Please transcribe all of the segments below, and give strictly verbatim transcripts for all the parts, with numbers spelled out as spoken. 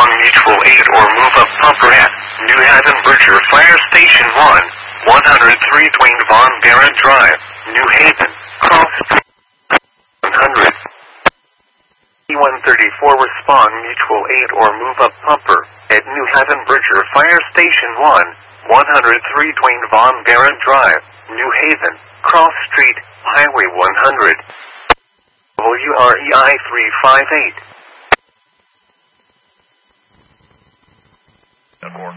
respond mutual aid or move up pumper at New Haven Bridger Fire Station one, one oh three Dwayne Von Barrett Drive, New Haven, Cross Street, one hundred. one thirty-four respond mutual aid or move up pumper at New Haven Bridger Fire Station one, one oh three Dwayne Von Barrett Drive, New Haven, Cross Street, Highway one hundred. W R E I three five eight. Four.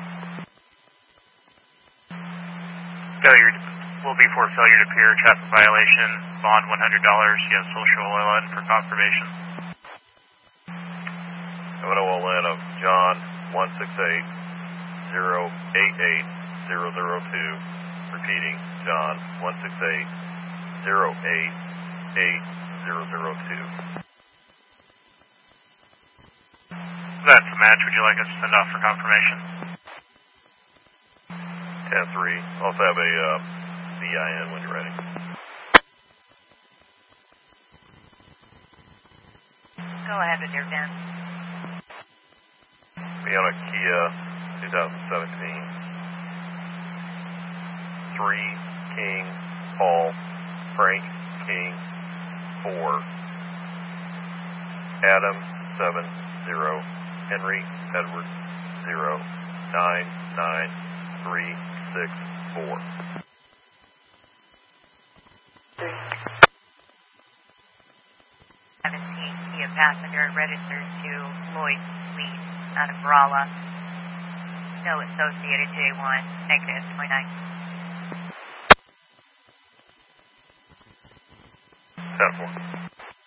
Failure will be for failure to appear, traffic violation, bond one hundred dollars. You have social oil in for confirmation. Seminole Atlanta, John one six eight zero eight eight zero zero two. Repeating, John one six eight zero eight eight zero zero two. That's the match. Would you like us to send off for confirmation? ten three. Also have a uh, V I N when you're ready. Go ahead with your V I N. Fiona Kia twenty seventeen. three King Paul Frank King four. Adam seven zero. Henry Edward zero nine nine three six four. seventeen, be a passenger registered to Lloyd Suite out of Rolla. No associated J one, negative twenty-nine. ten four.